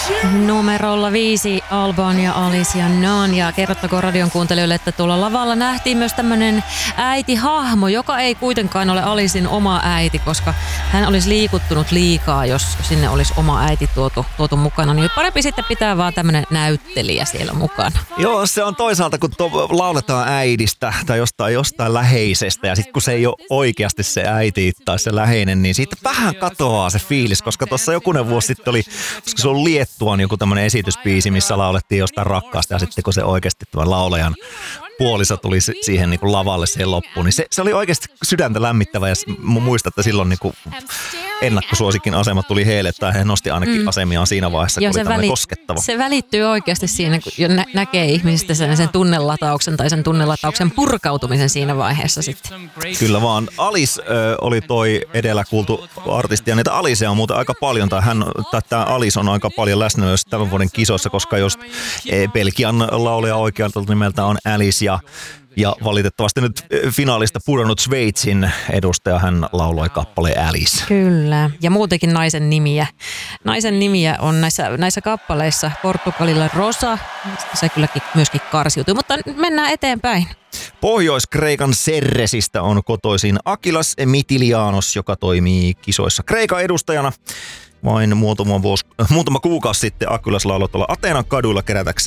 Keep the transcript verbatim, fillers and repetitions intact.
Numerolla viisi Alban ja Alice ja None. Ja kerrottakoon radion kuuntelijoille, että tuolla lavalla nähtiin myös tämmönen äitihahmo, joka ei kuitenkaan ole Alicen oma äiti, koska hän olisi liikuttunut liikaa, jos sinne olisi oma äiti tuotu, tuotu mukana. Niin parempi sitten pitää vaan tämmönen näyttelijä siellä mukana. Joo, se on toisaalta, kun to, lauletaan äidistä tai jostain, jostain läheisestä ja sitten kun se ei ole oikeasti se äiti tai se läheinen, niin siitä vähän katoaa se fiilis, koska tuossa jokunen vuosi sitten oli, koska se on Liettuan joku tämmöinen esitysbiisi, missä laulettiin jostain rakkaasta ja sitten kun se oikeasti tämän laulajan puoliso tuli siihen niin kuin lavalle siihen loppuun, niin se, se oli oikeasti sydäntä lämmittävä ja muistan, että silloin niin kuin ennakkosuosikin asema tuli heille, tai he nosti ainakin mm. asemiaan siinä vaiheessa, kun oli tämmöinen koskettava. Se välittyy oikeasti siinä, kun jo nä- näkee ihmisistä sen, sen tunnelatauksen tai sen tunnelatauksen purkautumisen siinä vaiheessa sitten. Kyllä vaan. Alice ö, oli toi edellä kuultu artisti, ja niitä Alicea on muuten aika paljon, tai hän, tämä Alice on aika paljon läsnä myös tämän vuoden kisoissa, koska just e, Belgian laulaja oikealta nimeltä on Alice, ja Ja valitettavasti nyt finaalista pudonnut Sveitsin edustaja, hän lauloi kappaleen Alice. Kyllä, ja muutenkin naisen nimiä. Naisen nimiä on näissä, näissä kappaleissa Portugalilla Rosa, se kylläkin myöskin karsiutui, mutta mennään eteenpäin. Pohjois-Kreikan Serresistä on kotoisin Akilas Mitilianos, joka toimii kisoissa Kreikan edustajana. Vain muutama, vuosi, muutama kuukausi sitten Akilas lauloi tuolla Ateenan kaduilla kerätäkseen